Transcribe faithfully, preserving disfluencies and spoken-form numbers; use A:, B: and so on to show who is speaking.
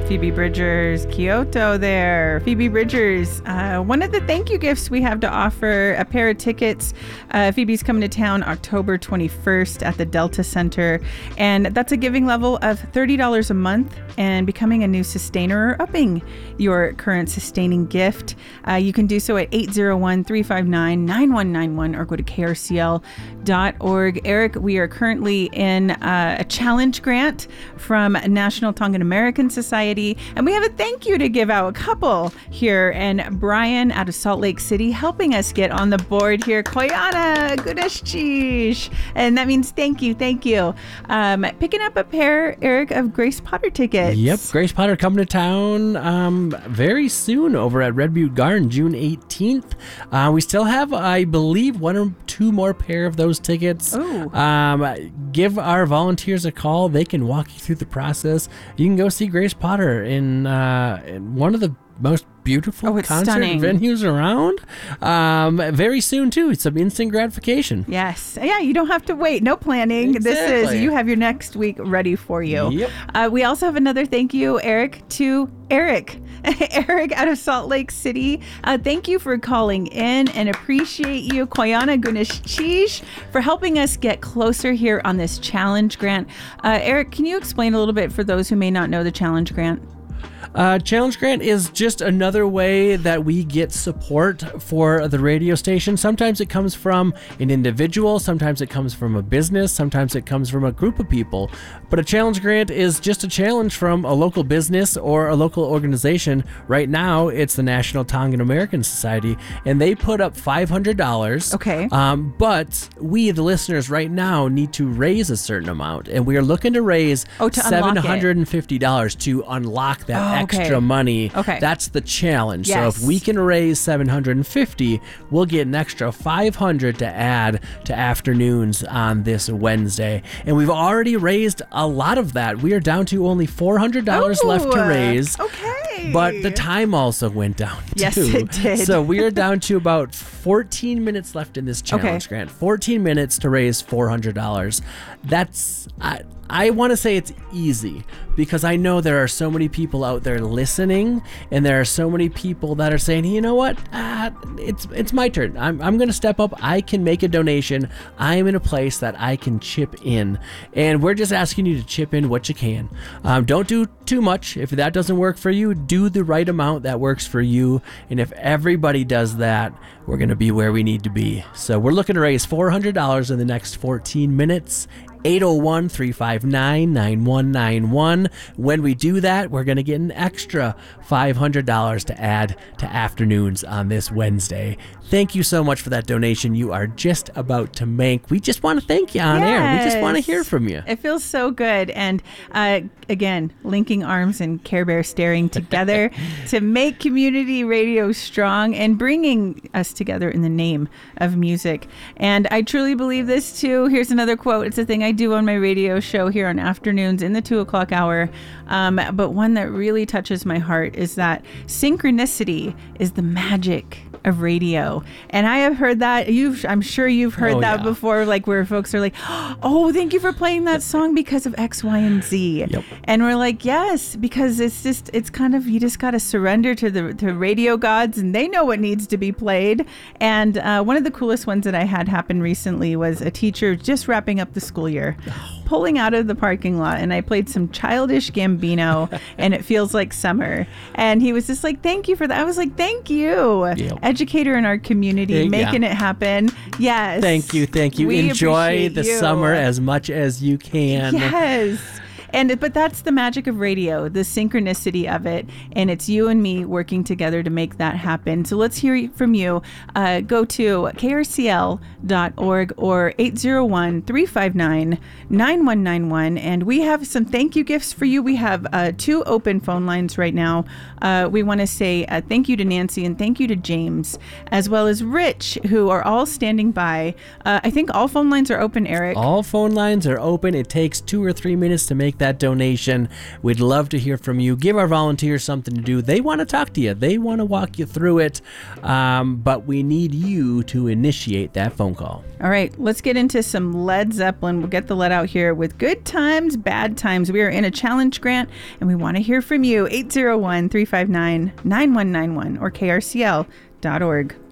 A: Phoebe Bridgers, Kyoto there. Phoebe Bridgers, uh, one of the thank you gifts we have to offer, a pair of tickets. Uh, Phoebe's coming to town October twenty-first at the Delta Center. And that's a giving level of thirty dollars a month and becoming a new sustainer or upping your current sustaining gift. Uh, you can do so at eight zero one, three five nine, nine one nine one or go to K R C L dot org. Eric, we are currently in uh, a challenge grant from National Tongan American Society, and we have a thank you to give out, a couple here, and Brian out of Salt Lake City helping us get on the board here. Koyana Gudashchish, and that means thank you, thank you. Um, picking up a pair, Eric, of Grace Potter tickets.
B: Yep, Grace Potter coming to town um, very soon over at Red Butte Garden, June eighteenth. Uh, we still have, I believe, one or two more pair of those tickets.
A: Ooh.
B: Um, give our volunteers a call. They can walk you through the process. You can go see Grace Potter in, uh, in one of the most beautiful
A: oh,
B: concert
A: stunning.
B: venues around. Um, very soon, too. It's some instant gratification.
A: Yes. Yeah, you don't have to wait. No planning.
B: Exactly.
A: This is, you have your next week ready for you.
B: Yep.
A: Uh, we also have another thank you, Eric, to Eric. Eric out of Salt Lake City. Uh, thank you for calling in and appreciate you, Koyana Gudashchish, for helping us get closer here on this challenge grant. Uh, Eric, can you explain a little bit for those who may not know the challenge grant?
B: Uh, Challenge Grant is just another way that we get support for the radio station. Sometimes it comes from an individual, sometimes it comes from a business, sometimes it comes from a group of people. But a Challenge Grant is just a challenge from a local business or a local organization. Right now, it's the National Tongan American Society, and they put up five hundred dollars.
A: Okay.
B: Um, but we, the listeners, right now need to raise a certain amount, and we are looking to raise
A: oh, to unlock
B: seven hundred fifty dollars to unlock that
A: Oh, okay.
B: extra money.
A: Okay.
B: That's the challenge.
A: Yes.
B: So if we can raise seven hundred fifty, we'll get an extra five hundred to add to afternoons on this Wednesday. And we've already raised a lot of that. We are down to only four hundred dollars
A: Ooh,
B: left to raise.
A: Okay.
B: But the time also went down too.
A: Yes, it did.
B: So we are down to about fourteen minutes left in this challenge
A: Okay.
B: grant. fourteen minutes to raise four hundred dollars. That's... I, I want to say it's easy because I know there are so many people out there listening, and there are so many people that are saying, you know what, ah, it's it's my turn. I'm, I'm going to step up. I can make a donation. I am in a place that I can chip in, and we're just asking you to chip in what you can. Um, don't do too much. If that doesn't work for you, do the right amount that works for you, and if everybody does that, we're going to be where we need to be. So we're looking to raise four hundred dollars in the next fourteen minutes. eight oh one, three five nine, nine one nine one. When we do that, we're going to get an extra five hundred dollars to add to afternoons on this Wednesday. Thank you so much for that donation. You are just about to make. We just want to thank you on
A: Yes.
B: air. We just want to hear from you.
A: It feels so good. And uh, again, linking arms and Care Bear staring together to make community radio strong and bringing us together in the name of music. And I truly believe this too. Here's another quote. It's a thing I do on my radio show here on afternoons in the two o'clock hour. Um, but one that really touches my heart is that synchronicity is the magic of radio. And I have heard that. You've, I'm sure you've heard
B: Oh,
A: that
B: yeah.
A: before, like where folks are like, oh, thank you for playing that song because of X, Y, and Z.
B: Yep.
A: And we're like, yes, because it's just, it's kind of, you just got to surrender to the to radio gods, and they know what needs to be played. And uh, one of the coolest ones that I had happen recently was a teacher just wrapping up the school year, pulling out of the parking lot, and I played some Childish Gambino and It Feels Like Summer. And he was just like, thank you for that. I was like, thank you.
B: Yep.
A: Educator in our community,
B: Yeah.
A: making it happen. Yes.
B: Thank you. Thank you.
A: We
B: Enjoy
A: appreciate
B: the
A: you.
B: summer as much as you can.
A: Yes. And but that's the magic of radio, the synchronicity of it, and it's you and me working together to make that happen. So let's hear from you. Uh, go to K R C L dot org or eight zero one, three five nine, nine one nine one, and we have some thank you gifts for you. We have uh, two open phone lines right now. Uh, we want to say uh, thank you to Nancy and thank you to James, as well as Rich, who are all standing by. Uh, I think all phone lines are open, Eric.
B: All phone lines are open. It takes two or three minutes to make make that donation. We'd love to hear from you. Give our volunteers something to do. They want to talk to you. They want to walk you through it. Um, but we need you to initiate that phone call.
A: All right, let's get into some Led Zeppelin. We'll get the lead out here with Good Times, Bad Times. We are in a challenge grant, and we want to hear from you. eight zero one, three five nine, nine one nine one or K R C L dot org.